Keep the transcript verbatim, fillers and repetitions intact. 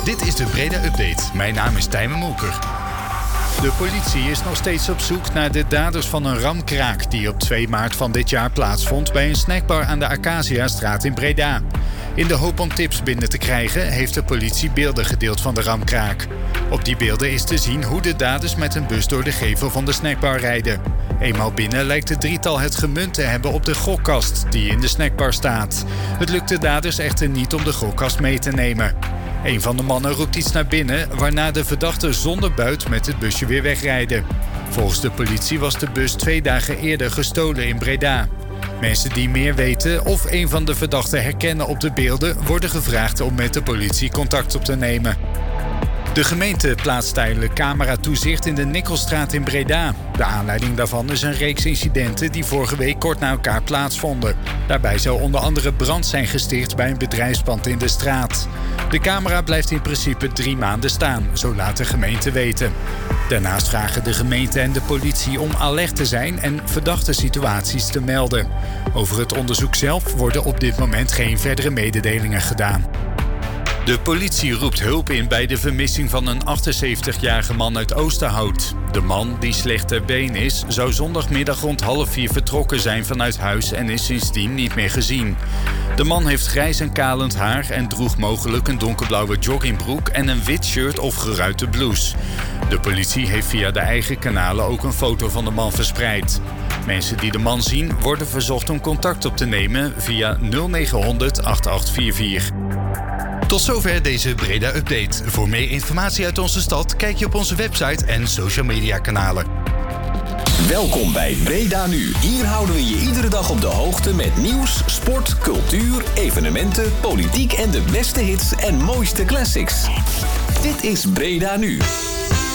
Dit is de Breda Update. Mijn naam is Tijmen Molker. De politie is nog steeds op zoek naar de daders van een ramkraak die op twee maart van dit jaar plaatsvond bij een snackbar aan de Acaciastraat in Breda. In de hoop om tips binnen te krijgen heeft de politie beelden gedeeld van de ramkraak. Op die beelden is te zien hoe de daders met een bus door de gevel van de snackbar rijden. Eenmaal binnen lijkt het drietal het gemunt te hebben op de gokkast die in de snackbar staat. Het lukt de daders echter niet om de gokkast mee te nemen. Een van de mannen roept iets naar binnen, waarna de verdachten zonder buit met het busje weer wegrijden. Volgens de politie was de bus twee dagen eerder gestolen in Breda. Mensen die meer weten of een van de verdachten herkennen op de beelden worden gevraagd om met de politie contact op te nemen. De gemeente plaatst tijdelijk cameratoezicht in de Nikkelstraat in Breda. De aanleiding daarvan is een reeks incidenten die vorige week kort na elkaar plaatsvonden. Daarbij zou onder andere brand zijn gesticht bij een bedrijfspand in de straat. De camera blijft in principe drie maanden staan, zo laat de gemeente weten. Daarnaast vragen de gemeente en de politie om alert te zijn en verdachte situaties te melden. Over het onderzoek zelf worden op dit moment geen verdere mededelingen gedaan. De politie roept hulp in bij de vermissing van een achtenzeventigjarige man uit Oosterhout. De man, die slecht ter been is, zou zondagmiddag rond half vier vertrokken zijn vanuit huis en is sindsdien niet meer gezien. De man heeft grijs en kalend haar en droeg mogelijk een donkerblauwe joggingbroek en een wit shirt of geruite blouse. De politie heeft via de eigen kanalen ook een foto van de man verspreid. Mensen die de man zien worden verzocht om contact op te nemen via nul negen honderd achtentachtig vierenveertig. Tot zover deze Breda Update. Voor meer informatie uit onze stad kijk je op onze website en social media kanalen. Welkom bij Breda Nu. Hier houden we je iedere dag op de hoogte met nieuws, sport, cultuur, evenementen, politiek en de beste hits en mooiste classics. Dit is Breda Nu.